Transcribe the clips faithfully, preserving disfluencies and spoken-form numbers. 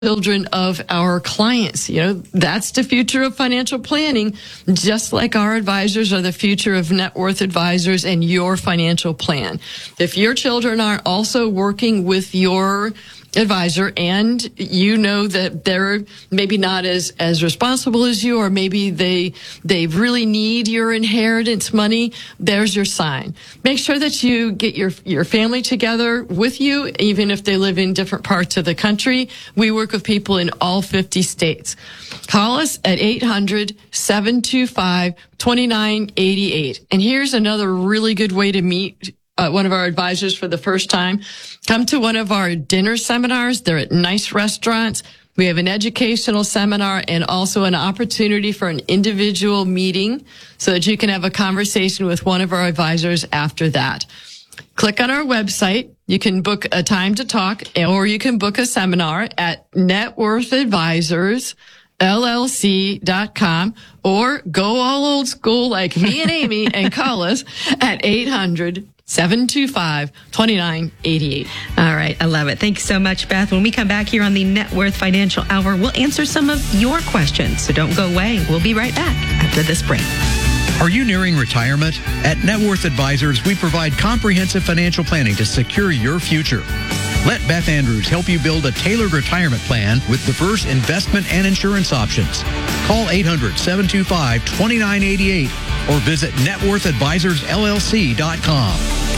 children of our clients. You know, that's the future of financial planning, just like our advisors are the future of net worth advisors and your financial plan. If your children are also working with your advisor and you know that they're maybe not as, as responsible as you, or maybe they, they really need your inheritance money, there's your sign. Make sure that you get your, your family together with you, even if they live in different parts of the country. We work with people in all fifty states. Call us at eight hundred, seven two five, two nine eight eight. And here's another really good way to meet Uh, one of our advisors for the first time. Come to one of our dinner seminars. They're at nice restaurants. We have an educational seminar and also an opportunity for an individual meeting so that you can have a conversation with one of our advisors after that. Click on our website. You can book a time to talk, or you can book a seminar at net worth advisors L L C dot com, or go all old school like me and Amy and call us at eight hundred, seven two five, two nine eight eight. All right. I love it. Thank you so much, Beth. When we come back here on the Net Worth Financial Hour, we'll answer some of your questions. So don't go away. We'll be right back after this break. Are you nearing retirement? At Net Worth Advisors, we provide comprehensive financial planning to secure your future. Let Beth Andrews help you build a tailored retirement plan with diverse investment and insurance options. Call eight hundred, seven two five, two nine eight eight or visit net worth advisors L L C dot com.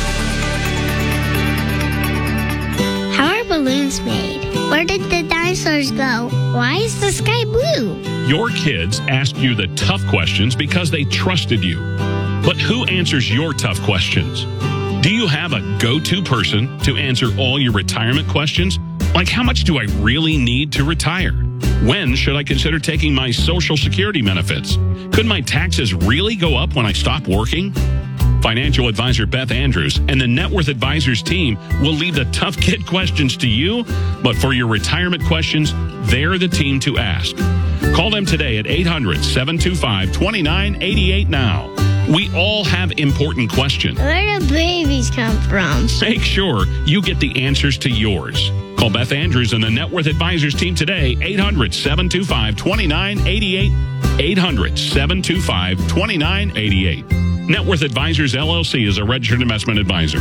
How are balloons made? Where did the dinosaurs go? Why is the sky blue? Your kids ask you the tough questions because they trusted you. But who answers your tough questions? Do you have a go-to person to answer all your retirement questions? Like, how much do I really need to retire? When should I consider taking my Social Security benefits? Could my taxes really go up when I stop working? Financial advisor Beth Andrews and the Net Worth Advisors team will leave the tough kid questions to you, but for your retirement questions, they're the team to ask. Call them today at eight hundred, seven two five, two nine eight eight now. We all have important questions. Where do babies come from? Make sure you get the answers to yours. Call Beth Andrews and the Net Worth Advisors team today, eight hundred, seven two five, two nine eight eight, eight hundred, seven two five, two nine eight eight. Net Worth Advisors, L L C is a registered investment advisor.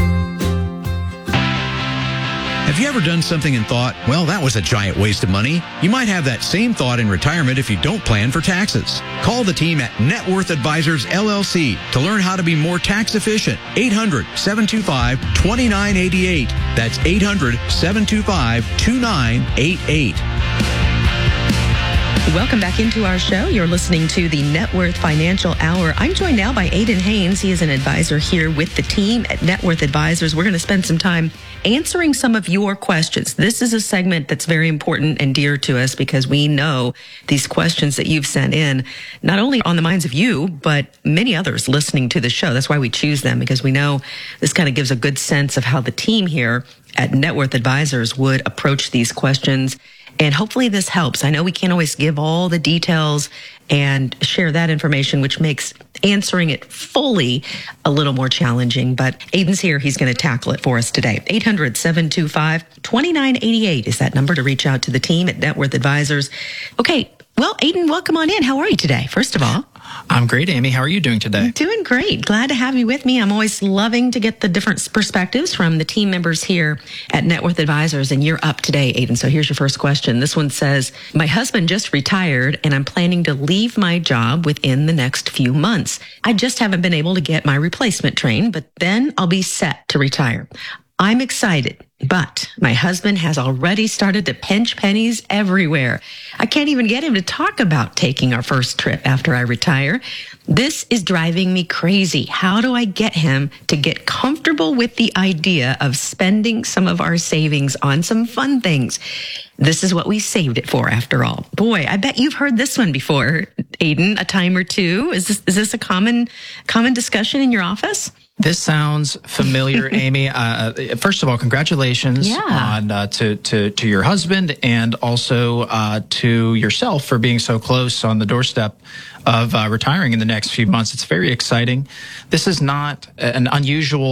Have you ever done something and thought, well, that was a giant waste of money? You might have that same thought in retirement if you don't plan for taxes. Call the team at Net Worth Advisors, L L C to learn how to be more tax efficient. eight hundred, seven two five, two nine eight eight. That's eight hundred, seven two five, two nine eight eight. Welcome back into our show. You're listening to the Net Worth Financial Hour. I'm joined now by Aiden Haynes. He is an advisor here with the team at Net Worth Advisors. We're going to spend some time answering some of your questions. This is a segment that's very important and dear to us because we know these questions that you've sent in, not only on the minds of you, but many others listening to the show. That's why we choose them, because we know this kind of gives a good sense of how the team here at Net Worth Advisors would approach these questions. And hopefully this helps. I know we can't always give all the details and share that information, which makes answering it fully a little more challenging. But Aiden's here. He's going to tackle it for us today. eight hundred, seven two five, two nine eight eight is that number to reach out to the team at Net Worth Advisors. Okay. Well, Aiden, welcome on in. How are you today, first of all? I'm great, Amy. How are you doing today? Doing great. Glad to have you with me. I'm always loving to get the different perspectives from the team members here at Net Worth Advisors, and you're up today, Aiden. So here's your first question. This one says, my husband just retired, and I'm planning to leave my job within the next few months. I just haven't been able to get my replacement trained, but then I'll be set to retire. I'm excited, but my husband has already started to pinch pennies everywhere. I can't even get him to talk about taking our first trip after I retire. This is driving me crazy. How do I get him to get comfortable with the idea of spending some of our savings on some fun things? This is what we saved it for, after all. Boy, I bet you've heard this one before, Aiden, a time or two. Is this, is this a common, common discussion in your office? This sounds familiar, Amy. Uh, first of all, congratulations yeah. on uh, to, to to your husband and also uh, to yourself for being so close on the doorstep of uh, retiring in the next few months. It's very exciting. This is not an unusual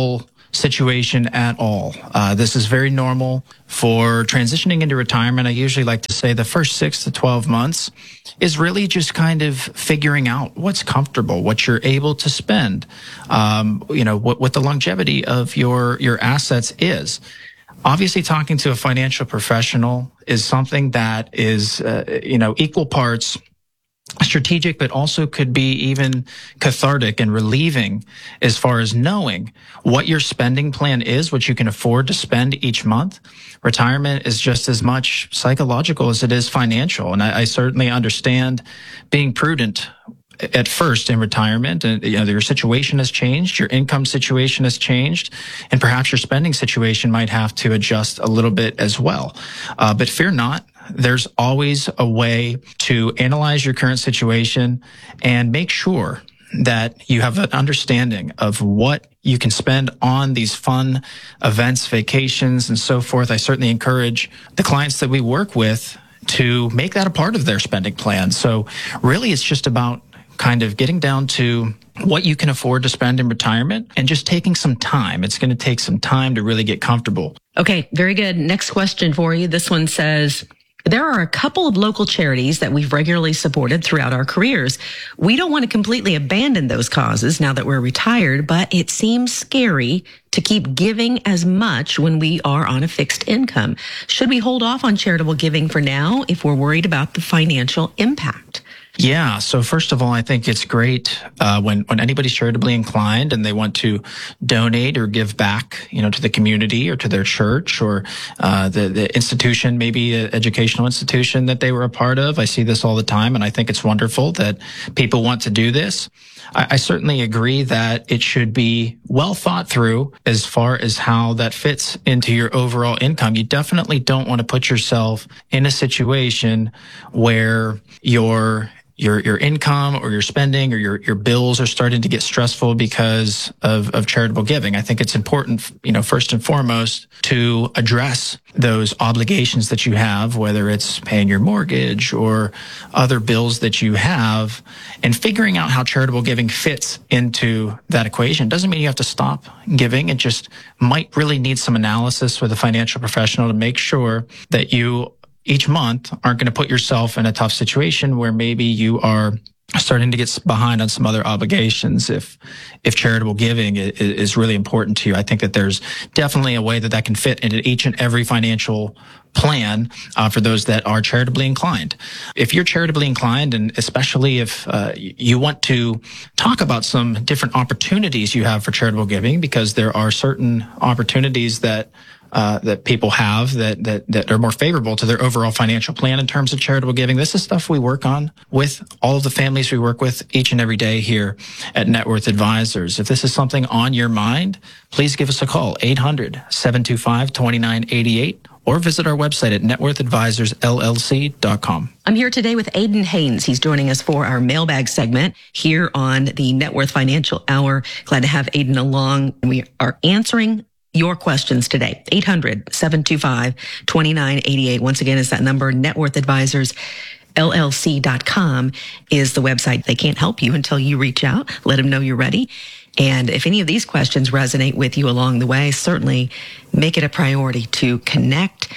situation at all. Uh, this is very normal for transitioning into retirement. I usually like to say the first six to twelve months is really just kind of figuring out what's comfortable, what you're able to spend, um, you know, what, what the longevity of your, your assets is. Obviously, talking to a financial professional is something that is, uh, you know, equal parts strategic, but also could be even cathartic and relieving as far as knowing what your spending plan is, what you can afford to spend each month. Retirement is just as much psychological as it is financial. And I, I certainly understand being prudent at first in retirement, and you know, your situation has changed, your income situation has changed, and perhaps your spending situation might have to adjust a little bit as well. Uh, but fear not. There's always a way to analyze your current situation and make sure that you have an understanding of what you can spend on these fun events, vacations, and so forth. I certainly encourage the clients that we work with to make that a part of their spending plan. So really, it's just about kind of getting down to what you can afford to spend in retirement and just taking some time. It's going to take some time to really get comfortable. Okay, very good. Next question for you. This one says, there are a couple of local charities that we've regularly supported throughout our careers. We don't want to completely abandon those causes now that we're retired, but it seems scary to keep giving as much when we are on a fixed income. Should we hold off on charitable giving for now if we're worried about the financial impact? Yeah. So first of all, I think it's great uh, when when anybody's charitably inclined and they want to donate or give back, you know, to the community or to their church or uh, the the institution, maybe an educational institution that they were a part of. I see this all the time, and I think it's wonderful that people want to do this. I, I certainly agree that it should be well thought through as far as how that fits into your overall income. You definitely don't want to put yourself in a situation where you're your your income or your spending or your your bills are starting to get stressful because of of charitable giving. I think it's important, you know, first and foremost, to address those obligations that you have, whether it's paying your mortgage or other bills that you have, and figuring out how charitable giving fits into that equation. Doesn't mean you have to stop giving. It just might really need some analysis with a financial professional to make sure that you each month aren't going to put yourself in a tough situation where maybe you are starting to get behind on some other obligations if if charitable giving is really important to you. I think that there's definitely a way that that can fit into each and every financial plan uh, for those that are charitably inclined. If you're charitably inclined, and especially if uh, you want to talk about some different opportunities you have for charitable giving, because there are certain opportunities that Uh, that people have that, that, that are more favorable to their overall financial plan in terms of charitable giving. This is stuff we work on with all of the families we work with each and every day here at Net Worth Advisors. If this is something on your mind, please give us a call, eight hundred, seven two five, two nine eight eight, or visit our website at net worth advisors l l c dot com. I'm here today with Aiden Haynes. He's joining us for our mailbag segment here on the Net Worth Financial Hour. Glad to have Aiden along. We are answering your questions today. eight hundred, seven two five, two nine eight eight. Once again, is that number. net worth advisors l l c dot com is the website. They can't help you until you reach out. Let them know you're ready. And if any of these questions resonate with you along the way, certainly make it a priority to connect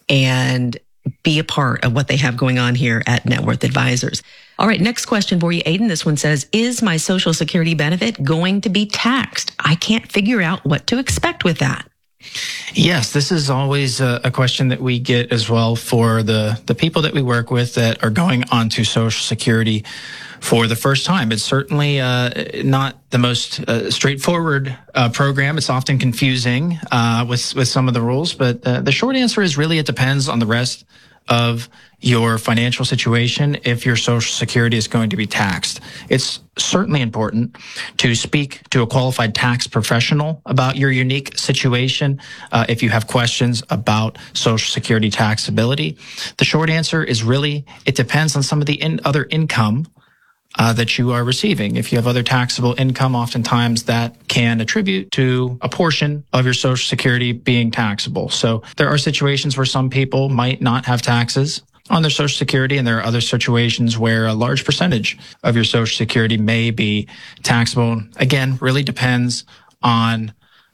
and be a part of what they have going on here at Net Worth Advisors. All right, next question for you, Aiden. This one says, is my Social Security benefit going to be taxed? I can't figure out what to expect with that. Yes, this is always a, a question that we get as well for the, the people that we work with that are going onto Social Security for the first time. It's certainly uh, not the most uh, straightforward uh, program. It's often confusing uh, with, with some of the rules, but uh, the short answer is really it depends on the rest of your financial situation if your Social Security is going to be taxed. It's certainly important to speak to a qualified tax professional about your unique situation uh, if you have questions about Social Security taxability. The short answer is really it depends on some of the in other income Uh, that you are receiving. If you have other taxable income, oftentimes that can attribute to a portion of your Social Security being taxable. So there are situations where some people might not have taxes on their Social Security, and there are other situations where a large percentage of your Social Security may be taxable. Again, really depends on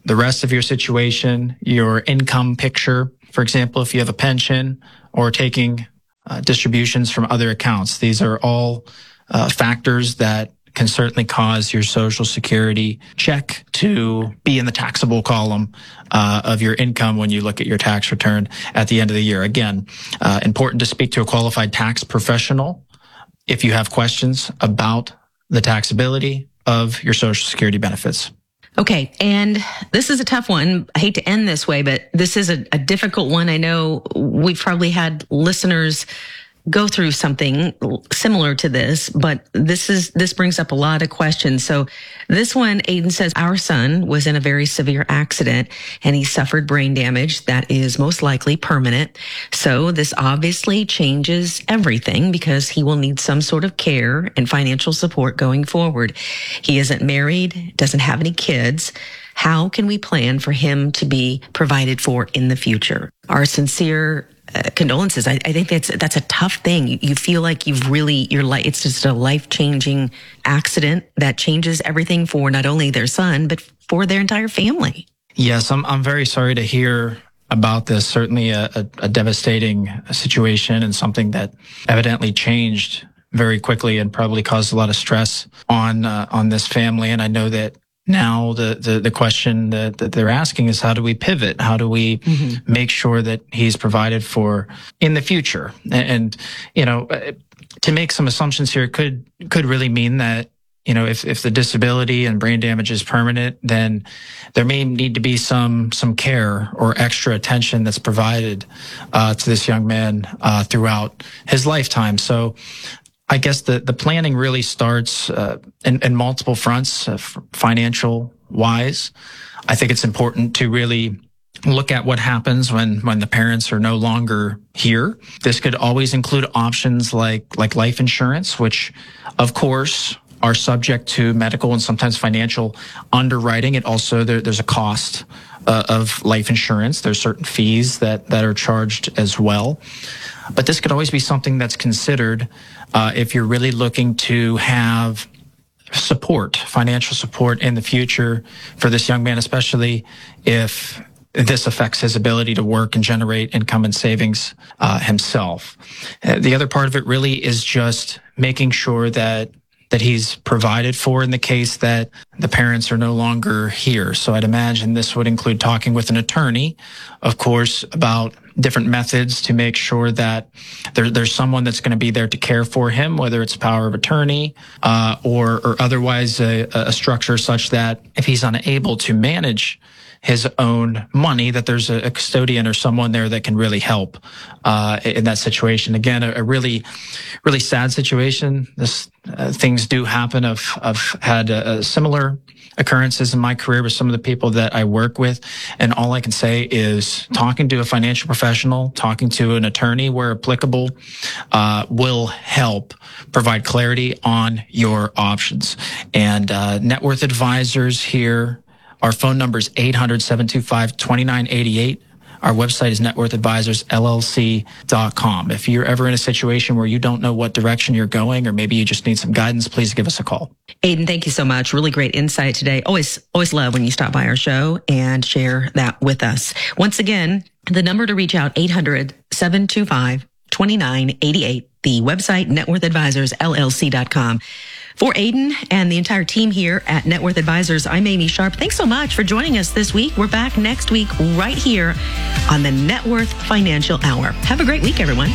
the rest of your situation, your income picture. For example, if you have a pension or taking uh, distributions from other accounts, these are all uh, factors that can certainly cause your Social Security check to be in the taxable column uh, of your income when you look at your tax return at the end of the year. Again, uh, important to speak to a qualified tax professional if you have questions about the taxability of your Social Security benefits. Okay, and this is a tough one. I hate to end this way, but this is a, a difficult one. I know we've probably had listeners go through something similar to this, but this is, this brings up a lot of questions. So this one, Aiden says, our son was in a very severe accident and he suffered brain damage that is most likely permanent. So this obviously changes everything because he will need some sort of care and financial support going forward. He isn't married, doesn't have any kids. How can we plan for him to be provided for in the future? Our sincere Uh, condolences. I, I think that's that's a tough thing. You, you feel like you've really your life. It's just a life changing accident that changes everything for not only their son but for their entire family. Yes, I'm I'm very sorry to hear about this. Certainly a, a, a devastating situation and something that evidently changed very quickly and probably caused a lot of stress on uh, on this family. And I know that now the, the, the question that, that they're asking is, how do we pivot? How do we mm-hmm. make sure that he's provided for in the future? And, and, you know, to make some assumptions here could, could really mean that, you know, if, if the disability and brain damage is permanent, then there may need to be some, some care or extra attention that's provided, uh, to this young man, uh, throughout his lifetime. So, I guess the, the planning really starts uh, in, in multiple fronts, uh, financial wise. I think it's important to really look at what happens when, when the parents are no longer here. This could always include options like, like life insurance, which of course are subject to medical and sometimes financial underwriting. It also, there, there's a cost uh, of life insurance. There's certain fees that, that are charged as well. But this could always be something that's considered uh, if you're really looking to have support, financial support in the future for this young man, especially if this affects his ability to work and generate income and savings uh, himself. Uh, the other part of it really is just making sure that that he's provided for in the case that the parents are no longer here. So I'd imagine this would include talking with an attorney, of course, about different methods to make sure that there, there's someone that's going to be there to care for him, whether it's power of attorney uh, or, or otherwise a, a structure such that if he's unable to manage his own money, that there's a, a custodian or someone there that can really help uh, in that situation. Again, a, a really, really sad situation. This uh, things do happen. I've I've had uh, similar occurrences in my career with some of the people that I work with, and all I can say is talking to a financial professional, talking to an attorney where applicable, uh, will help provide clarity on your options. And uh, Net Worth Advisors here. Our phone number is eight hundred, seven two five, two nine eight eight. Our website is net worth advisors L L C dot com. If you're ever in a situation where you don't know what direction you're going, or maybe you just need some guidance, please give us a call. Aiden, thank you so much. Really great insight today. Always, always love when you stop by our show and share that with us. Once again, the number to reach out, eight hundred, seven two five, two nine eight eight. The website, net worth advisors L L C dot com. For Aiden and the entire team here at Net Worth Advisors, I'm Amy Sharp. Thanks so much for joining us this week. We're back next week right here on the Net Worth Financial Hour. Have a great week, everyone.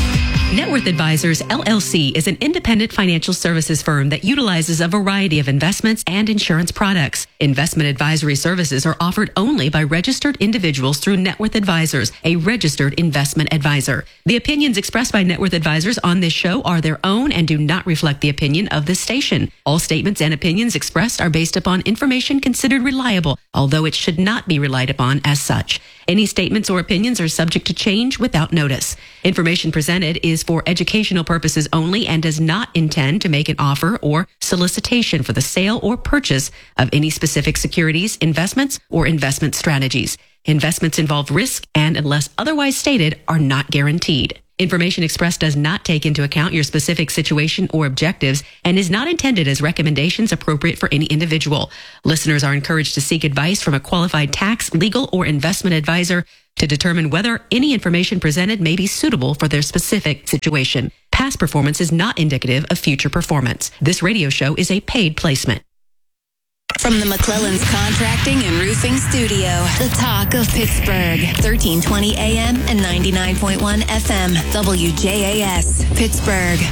Net Worth Advisors, L L C, is an independent financial services firm that utilizes a variety of investments and insurance products. Investment advisory services are offered only by registered individuals through Net Worth Advisors, a registered investment advisor. The opinions expressed by Net Worth Advisors on this show are their own and do not reflect the opinion of this station. All statements and opinions expressed are based upon information considered reliable, although it should not be relied upon as such. Any statements or opinions are subject to change without notice. Information presented is for educational purposes only and does not intend to make an offer or solicitation for the sale or purchase of any specific securities, investments, or investment strategies. Investments involve risk and, unless otherwise stated, are not guaranteed. Information expressed does not take into account your specific situation or objectives and is not intended as recommendations appropriate for any individual. Listeners are encouraged to seek advice from a qualified tax, legal, or investment advisor to determine whether any information presented may be suitable for their specific situation. Past performance is not indicative of future performance. This radio show is a paid placement. From the McClellan's Contracting and Roofing Studio, the talk of Pittsburgh, thirteen twenty A M and ninety-nine point one F M, W J A S, Pittsburgh.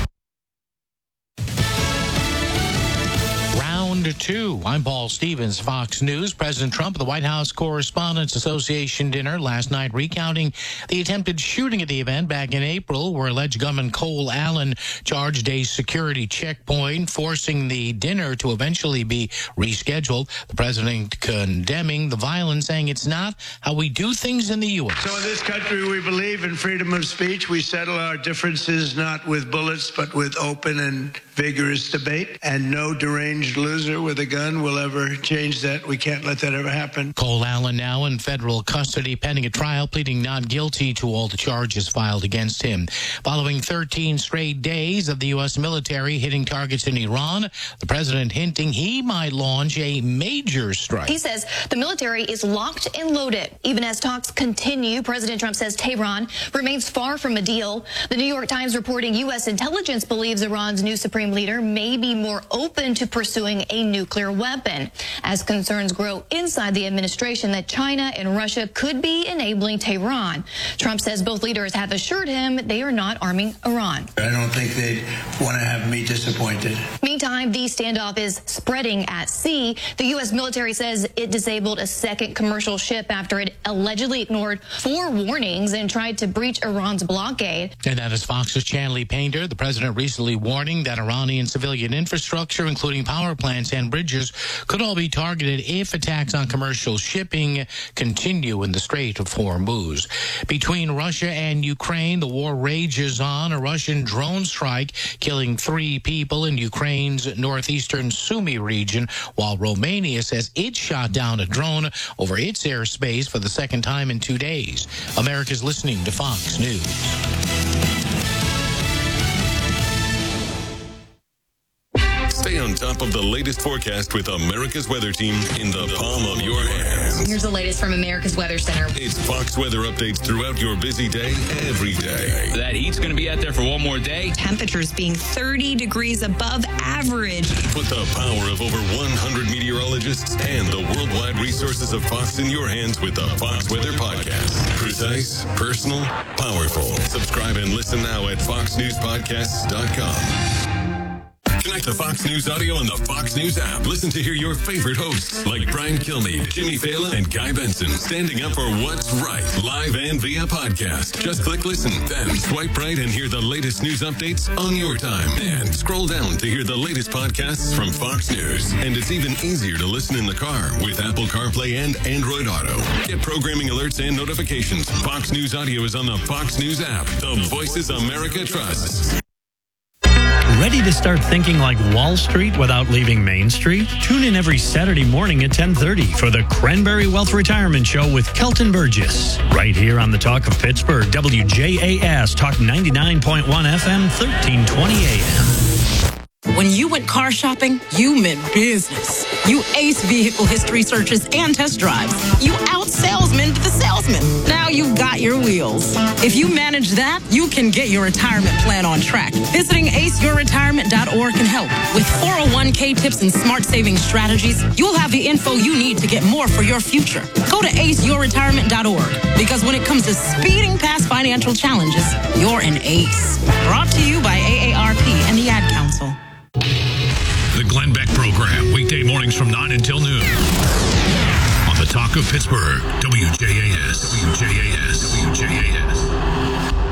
Round two. I'm Paul Stevens, Fox News. President Trump at the White House Correspondents Association dinner last night recounting the attempted shooting at the event back in April where alleged gunman Cole Allen charged a security checkpoint, forcing the dinner to eventually be rescheduled. The president condemning the violence, saying it's not how we do things in the U S. So in this country, we believe in freedom of speech. We settle our differences not with bullets, but with open and vigorous debate. And no deranged loser with a gun will ever change that. We can't let that ever happen. Cole Allen now in federal custody pending a trial, pleading not guilty to all the charges filed against him. Following thirteen straight days of the U S military hitting targets in Iran, the president hinting he might launch a major strike. He says the military is locked and loaded. Even as talks continue, President Trump says Tehran remains far from a deal. The New York Times reporting U S intelligence believes Iran's new supreme leader may be more open to pursuing a nuclear weapon as concerns grow inside the administration that China and Russia could be enabling Tehran. Trump says both leaders have assured him they are not arming Iran. I don't think they'd want to have me disappointed. Meantime, the standoff is spreading at sea. The U S military says it disabled a second commercial ship after it allegedly ignored four warnings and tried to breach Iran's blockade. And that is Fox's Chanley Painter. The president recently warning that Iranian civilian infrastructure, including power plants and bridges, could all be targeted if attacks on commercial shipping continue in the Strait of Hormuz. Between Russia and Ukraine, the war rages on. A Russian drone strike killing three people in Ukraine's northeastern Sumy region, while Romania says it shot down a drone over its airspace for the second time in two days. America's listening to Fox News. Stay on top of the latest forecast with America's Weather Team in the palm of your hands. Here's the latest from America's Weather Center. It's Fox weather updates throughout your busy day, every day. That heat's going to be out there for one more day. Temperatures being thirty degrees above average. Put the power of over one hundred meteorologists and the worldwide resources of Fox in your hands with the Fox Weather Podcast. Precise, personal, powerful. Subscribe and listen now at fox news podcasts dot com. Connect to Fox News Audio on the Fox News app. Listen to hear your favorite hosts like Brian Kilmeade, Jimmy Fallon, and Guy Benson standing up for what's right, live and via podcast. Just click listen, then swipe right and hear the latest news updates on your time. And scroll down to hear the latest podcasts from Fox News. And it's even easier to listen in the car with Apple CarPlay and Android Auto. Get programming alerts and notifications. Fox News Audio is on the Fox News app. The voices America trusts. Ready to start thinking like Wall Street without leaving Main Street? Tune in every Saturday morning at ten thirty for the Cranberry Wealth Retirement Show with Kelton Burgess. Right here on the Talk of Pittsburgh, W J A S, Talk ninety-nine point one F M, thirteen twenty A M. When you went car shopping, you meant business. You aced vehicle history searches and test drives. You out-salesman to the salesman. Now you've got your wheels. If you manage that, you can get your retirement plan on track. Visiting ace your retirement dot org can help. With four oh one k tips and smart saving strategies, you'll have the info you need to get more for your future. Go to ace your retirement dot org, because when it comes to speeding past financial challenges, you're an ace. Brought to you by A A R P and the Ad Council. The Glenn Beck Program, weekday mornings from nine until noon. On the Talk of Pittsburgh, W J A S. W J A S.